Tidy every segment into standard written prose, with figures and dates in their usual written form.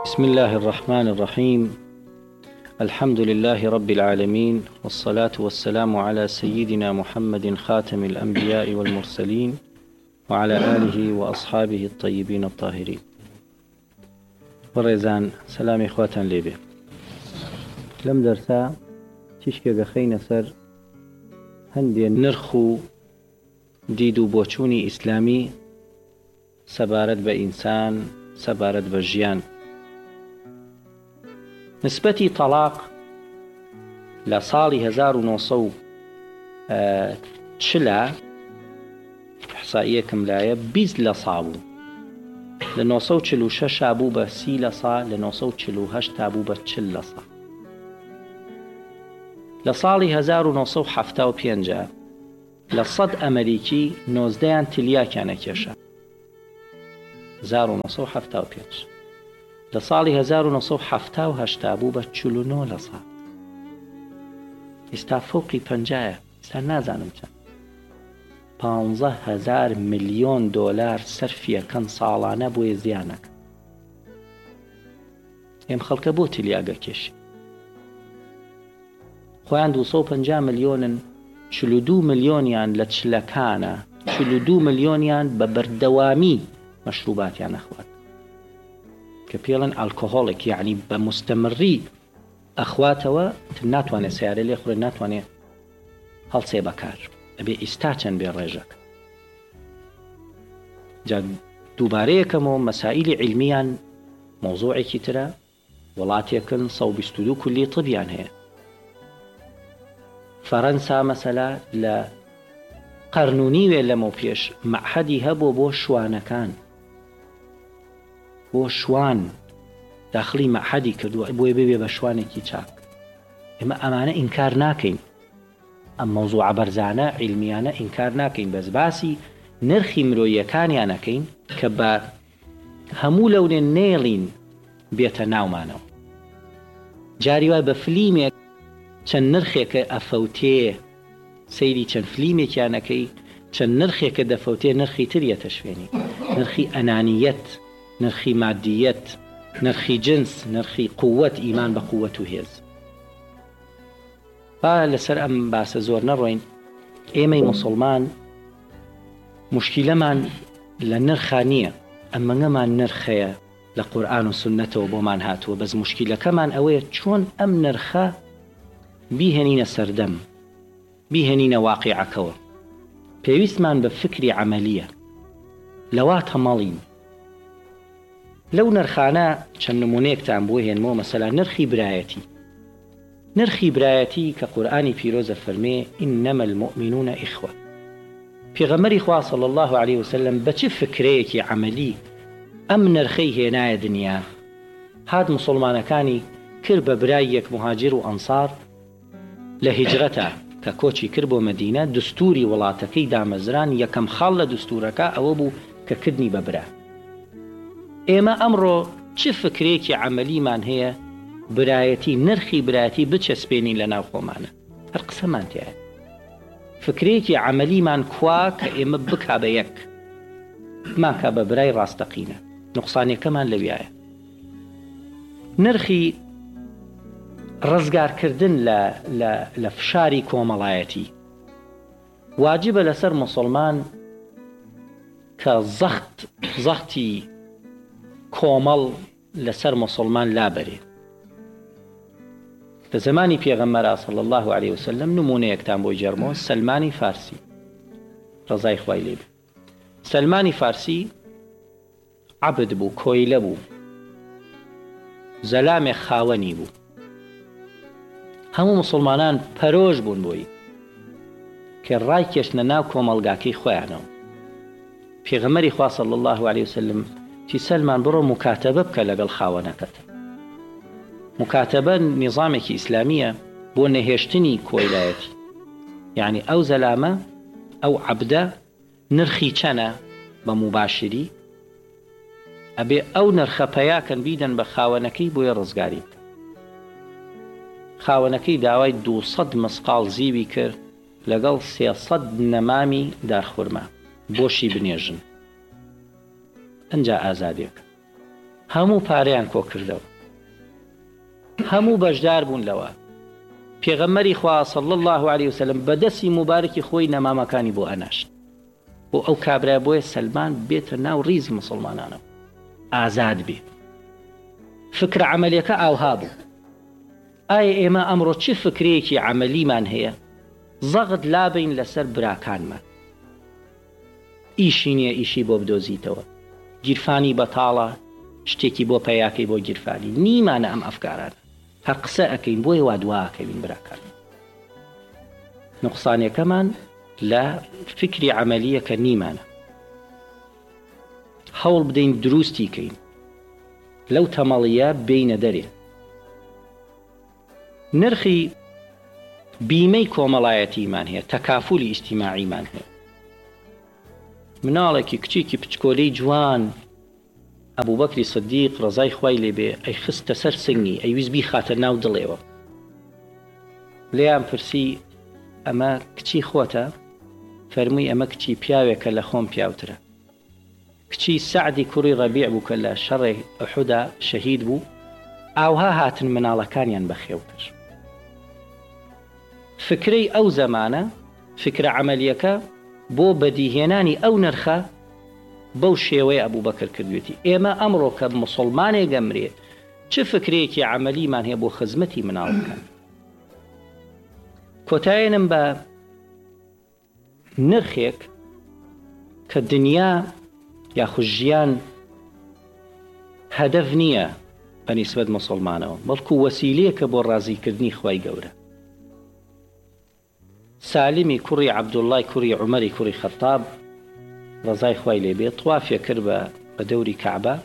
بسم الله الرحمن الرحيم. الحمد لله رب العالمين، والصلاة والسلام على سيدنا محمد خاتم الأنبياء والمرسلين وعلى آله وأصحابه الطيبين الطاهرين. ورزان سلام إخواتا ليبي. لم درسا تشكي بخين سر هندي نرخو ديدو بوچوني إسلامي سبارت بإنسان سبارت بجيان. نسبتي طلاق لصالي 1940 إحصائية كملاية 20 لصابو لنوصو 46 بوو بە 30 لەسا لە 1948 بوو بە 40 لەسا. لە ساڵی 1975 لە 100 ئەمریکی 19 تلیاکیانە کێشە. 1975 لە ساڵی 1970 بوو بە 49 لەسا. ئێستا فوقی 50. ئێستا نازانم چەند 15,000 ملیۆن دۆلار سەرفیەکەن ساڵانە بۆیە زیانەکە. ئێم خەڵکە بۆ تلیاگە کێشی خۆیان 250 ملیۆنن، 42 ملیۆنیان لە چلەکانە، 42 ملیۆنیان بە بەردەوامی مەشروباتیان نەخوات کە پێڵن ئالکۆهۆڵێک، یعنی بە مستەمڕی ئەخواتەوە ناتوانێت سیارە لێ خوڕێ، ناتوانێت هەڵسێ بەکار، ئەبێ ئیستا چەند بێ ڕێژەک. جا دووبارەیەکەمەوە مەسائیلی عیلمیان مۆزوعێکی ترە. وڵاتێکن 122 کولی طبیان هەیە. فەرەنسا مەسەلا لە قەرنونیوێ لەمە پێش مەعهەدی هەبوو بۆ شوانەکان، بۆ شوان داخلی مەعهەدی کردووە بۆی ببێ بە شوانێکی چاک. ئێمە ئەمانە ئینکار ناکەین، ئەم مەوزوعە بەرزانە عیلمیانە ئینکار ناکەین، بەس باسی نرخی مرۆییەکانیانەکەین کە بە هەموو لەونێ نێڵین بێتە ناومانەوە. جاری وای بە فلیمێک چەند نرخێکە ئەفەوتێ، سەیری چەند فلیمێکیانەکەی چەند نرخێکە دەفەوتێ، نرخی تریەتە شوێنی، نرخی ئەنانیەت، نرخی مادیەت، نرخی جنس، نرخی قووەت، ئیمان بە قووەت و هێز. با لەسەر ئەم باسە زۆر نەڕۆین. ئێمەی موسڵمان مشکیلەمان لە نرخا نییە، ئەمەنگەمان نرخەیە لە قورئان و سنەتەوە بۆمان هاتووە، بەس مشکیلەکەمان ئەوەیە چۆن ئەم نرخە بیهێنینە سەردەم، بیهێنینە واقیعەکەوە. پێویستمان بە فکری عەمەلیە، لەوا تەمەڵین. لەو نرخانە چەند نمونەیەکتان بۆ هێنمەوە. مەسەلا نرخی برایەتی. نرخی برایەتی کە قورئانی پیرۆزە فەرمێ ئینەمە المؤمنون ئیخوە. پێغەمبەری خوا صلی الله علیه وسلم بە چه فکرەیەکی عەمەلی ئەم نرخەی هێنایە دنیا؟ هات موسڵمانەکانی کرد بە برای یەک مهاجر و ئەنسار لە هیجرەتە کە کۆچی کرد بۆ مەدینە. دستوری وڵاتەکەی دامەزران، یەکەم خاڵ لە دستورەکە ئەوە بوو کە کردنی بە برا. ئێمە ئەمڕۆ چه فکرێکی عەمەلیمان هەیە برایەتی، نرخی برایەتی بچەسپێنین لە ناو خۆمانە؟ هەر قسەمان تایە. فکرێکی عەمەلیمان کوا کە ئێمە بکا بە یەک ماکە بە برای ڕاستەقینە. نوقسانیەکەمان لەویایە. نرخی ڕزگارکردن لە فشاری کۆمەڵایەتی. واجبە لەسەر موسڵمان کە زەختی کۆمەڵ لەسەر موسڵمان لابەرێ. لە زمانی پێغەمبەر صلی الله علیه وسلم نمونەیەکتان بۆی جەرمەوە. سەلمانی فارسی ڕەزای خوای لێ بێ. سەلمانی فارسی عەبد بوو، کۆیلە بوو، زەلامێک خاوەنی بوو. هەموو موسڵمانان پەرۆژ بوون بۆی کە ڕای کێشنە ناو کۆمەڵگاکەی خۆیانەوە. پێغەمبەری خوا صلی الله علیه وسلم تی سەلمان بڕۆ مکاتەبە بکە لەگەڵ خاوەنەکەت. مکاتەبە نیزامێکی ئیسلامیە بۆ نەهێشتنی کۆیلایەتی. یعنی ئەو زەلامە، ئەو عەبدە نرخی چەنە بە مباشری، ئەبێ ئەو نرخە پەیاکەن بیدەن بە خاوەنەکەی بۆیە ڕزگاری بکە. خاوەنەکەی داوای 200 مسقال زیوی کرد لەگەڵ 300 نەمامی دارخورما بۆشی بنێژن. ئەنجا ئازادێک هەموو پارەیان کۆ کردەوە، هەموو بەشدار بوون لەوە. پێغەمبەری خوا صلی الله علیه وسلم بەدەستی مبارەکی خۆی نەمامەکانی بۆ ئەناشت بۆ ئەو کابرا بۆیە سەلمان بێتە ناو ڕیزی مسلمانانەوە، ئازاد بێ. فکرە عەمەلیەکە ئاوها بوو. ئایا ئێمە ئەمڕۆ چ فکرەیەکی عەمەلیمان هەیە زەغت لابین لەسەر براکانمان؟ ئیشی نییە ئیشی بۆ بدۆزیتەوە، گیرفانی بەتاڵە، شتێکی بۆ پەیاکەی بۆ گیرفانی نیمانە. ئەم ئەفکارانە هەر قسە ئەەکەین بۆی وا دواکەوین براکان. نوقسانیەکەمان لە فکری عەمەلیەکە نیمانە. هەوڵ بدەین دروستی کەین لەو تەمەڵیە بینە دەرێ. نرخی بیمەی کۆمەڵایەتیمان هەیە، تەکافولی ئیجتیماعیمان هەیە. مناڵێکی کچێکی پچکۆلەی جوان ئەبوبەکری سدیق ڕەزای خوای لێبێ ئەی خستە سەر سنگی، ئەیویست بیخاتە ناو دڵێەوە. لێیان پرسی ئەمە کچی خۆتە؟ فەرمووی ئەمە کچی پیاوێکە لە خۆم پیاوترە. کچی سەعدی کوڕی ڕەبیع بوو کە لە شەڕی ئوحودا شەهید بوو. ئاوها هاتن مناڵەکانیان بەخێوتر. فکرەی ئەو زەمانە، فکرە عەمەلیەکە بۆ بەدیهێنانی ئەو نرخە بەو شێوەیە ئەبوبەکر کردوێتی. ئێمە ئەمڕۆ کە موسڵمانێک گەمرێ چ فکرەیەکی عەمەلیمان هەیە بۆ خزمەتی مناڵەکان؟ کۆتایێنم بە نرخێک کە دنیا یاخود ژیان هەدەف نییە بە نیسبەت موسڵمانەوە، بەڵکو وەسیلەیەکە بۆ ڕازیکردنی خوای گەورە. سالمی کوڕی عەبدوڵڵای کوڕی عومەری کوڕی خەتاب ڕەزای خوای لێبێ تەوافێ کرد بە دەوری کەعبە.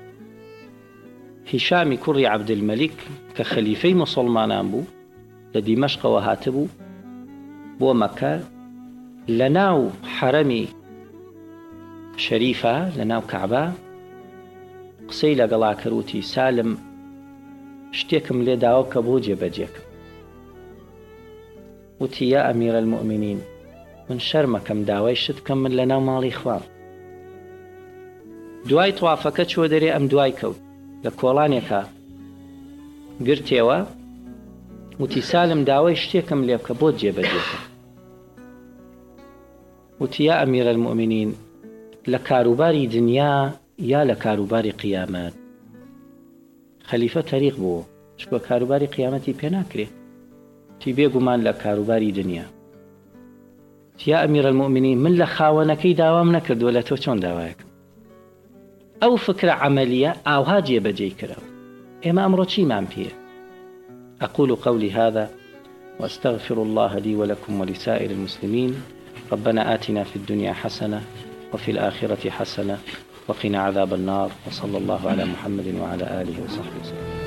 هیشامی کوڕی عەبدولمەلیک کە خەلیفەی موسڵمانان بوو لە دیمەشقەوە هاتبوو بۆ مەکە، لە ناو حەرەمی شەریفە لە ناو کەعبە قسەی لەگەڵا کردوتی سالم شتێکم لێ داوە کە بۆ جێبەجێکم. وتی یا ئەمیرە المؤمنین من شەرمەکەم داوای شت بکەم من لە ناو ماڵی خوام. دوای تەوافەکە چوە دەرێ، ئەم دوای کەوت لە کۆڵانێکە گرتێوە، وتی سالم داوای شتێکم لێ بکە بۆ جێبەجێکم. وتی یا ئەمیرە المؤمنین لە کاروباری دنیا یا لە کاروباری قیامەت؟ خەلیفە تەریق بوو، چکە کاروباری قیامەتی پێ ناکرێ، تی بێگومان لە کاروباری دنیا. یا ئەمیرە المؤمنین من لە خاوەنەکەی داوام نەکردووە، لە تۆ چۆن داوایەکە؟ ئەو فکرە عەمەلیە ئاوها جێبەجێی کراوە. ئێمە ئەمڕۆ چیمان پێیە؟ أقول قولي هذا وأستغفر الله لي ولكم ولسائر المسلمين. ربنا آتنا في الدنيا حسنة وفي الآخرة حسنة وقنا عذاب النار، وصلى الله على محمد وعلى آله وصحبه وسلم.